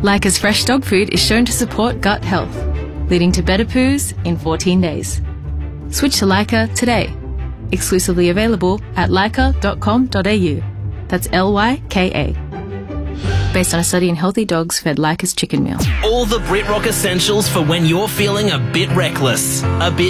Lyca's fresh dog food is shown to support gut health, leading to better poos in 14 days. Switch to Lyca today. Exclusively available at lyca.com.au. That's Lyka. Based on a study in healthy dogs fed Lyca's chicken meal. All the BritRock essentials for when you're feeling a bit reckless, a bit